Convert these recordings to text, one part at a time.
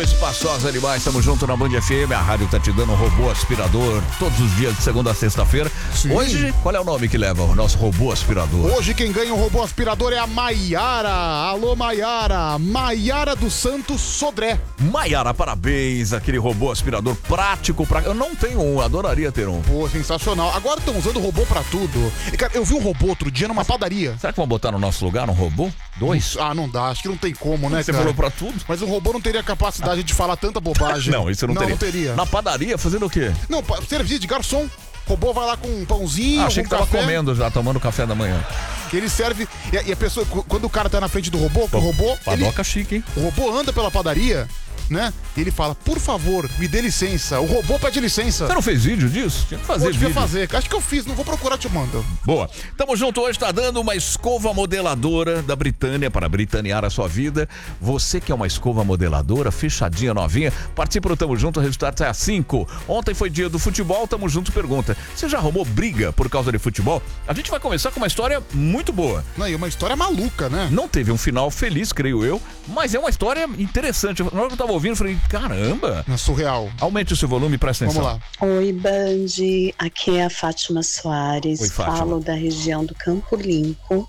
Espaçosos Animais, estamos junto na Band FM. A rádio tá te dando um robô aspirador todos os dias de segunda a sexta-feira. Hoje, qual é o nome que leva o nosso robô aspirador? Hoje quem ganha o robô aspirador é a Maiara. Alô, Maiara. Maiara dos Santos Sodré. Maiara, parabéns. Aquele robô aspirador prático. Eu não tenho um, adoraria ter um. Pô, sensacional. Agora estão usando robô pra tudo. E, cara, eu vi um robô outro dia numa padaria. Será que vão botar no nosso lugar um robô? Dois? Ah, não dá. Acho que não tem como, né, Você cara? falou pra tudo? Mas um robô não teria capacidade de falar tanta bobagem. Não, isso não teria. Não teria. Na padaria, fazendo o quê? Não, serviço de garçom. O robô vai lá com um pãozinho, Achei que tava café, comendo já, tomando café da manhã. que ele serve. E a pessoa, quando o cara tá na frente do robô, o robô. Padoca chique, hein? O robô anda pela padaria, né? E ele fala, por favor, me dê licença. O robô pede licença. Você não fez vídeo disso? Tinha que fazer vídeo. Devia fazer. Acho que eu fiz, não vou procurar, te mando. Boa. Tamo junto hoje, tá dando uma escova modeladora da Britânia para britanear a sua vida. Você que é uma escova modeladora, fechadinha, novinha, participa do Tamo Junto, o resultado sai às 5. Ontem foi dia do futebol, Tamo Junto pergunta, você já arrumou briga por causa de futebol? A gente vai começar com uma história muito boa. Não, e uma história maluca, né? Não teve um final feliz, creio eu, mas é uma história interessante. Na hora que eu tava ouvindo, eu falei, caramba. É surreal. Aumente o seu volume e presta atenção. Vamos lá. Oi, Band. Aqui é a Fátima Soares. Oi, Fátima. Falo da região do Campo Limpo,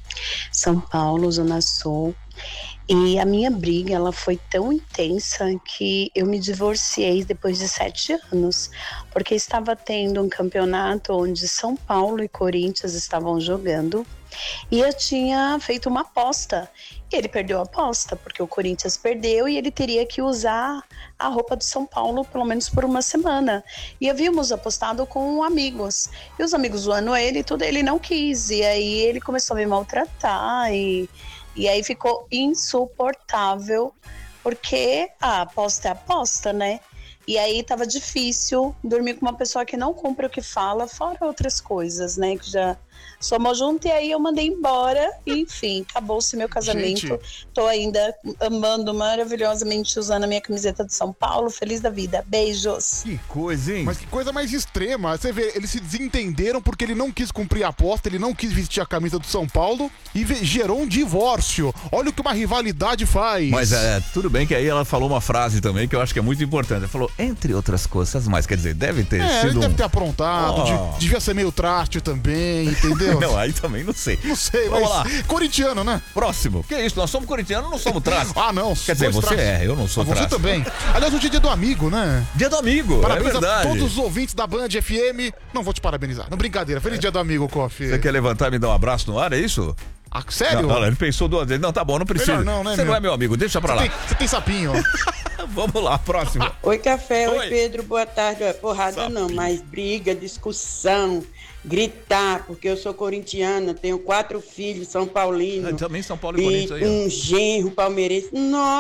São Paulo, Zona Sul. E a minha briga, ela foi tão intensa que eu me divorciei depois de 7 anos, porque estava tendo um campeonato onde São Paulo e Corinthians estavam jogando e eu tinha feito uma aposta. E ele perdeu a aposta, porque o Corinthians perdeu e ele teria que usar a roupa do São Paulo pelo menos por uma semana. E havíamos apostado com amigos. E os amigos zoando ele e tudo, ele não quis. E aí ele começou a me maltratar e aí ficou insuportável, porque a aposta é aposta, né? E aí tava difícil dormir com uma pessoa que não cumpre o que fala, fora outras coisas, né? Que já somos juntos, e aí eu mandei embora, e enfim, acabou-se meu casamento. Gente. Tô ainda amando maravilhosamente, usando a minha camiseta de São Paulo, feliz da vida. Beijos. Que coisa, hein? Mas que coisa mais extrema. Você vê, eles se desentenderam porque ele não quis cumprir a aposta, ele não quis vestir a camisa do São Paulo e gerou um divórcio. Olha o que uma rivalidade faz. Mas tudo bem que aí ela falou uma frase também que eu acho que é muito importante. Ela falou, entre outras coisas mais, quer dizer, deve ter sido ele deve ter aprontado, devia ser meio traste também, entendeu? Não, aí também não sei. Não sei, Vamos mas lá. corintiano, né? Próximo. Que isso? Nós somos corintianos, não somos traço. Ah, não. Quer dizer, dois você traços. eu não sou Você traço. também. Aliás, hoje é dia do amigo, né? Dia do amigo, Parabéns é a verdade. todos os ouvintes da Band FM. Não vou te parabenizar. Não, brincadeira. Feliz dia do amigo, Kofi. Você quer levantar e me dar um abraço no ar, é isso? Ah, sério? Não, ele pensou 2 vezes. Não, tá bom, não precisa. Melhor não, né, Você meu? não é meu amigo, deixa pra lá. Você tem sapinho. Vamos lá, próximo. Oi, Café. Oi. Oi, Pedro. Boa tarde. Olha, porrada não, mas briga, discussão, gritar, porque eu sou corintiana, tenho 4 filhos, São Paulinos. Também São Paulo e Corinthians aí, ó. Um genro palmeirense. Nossa.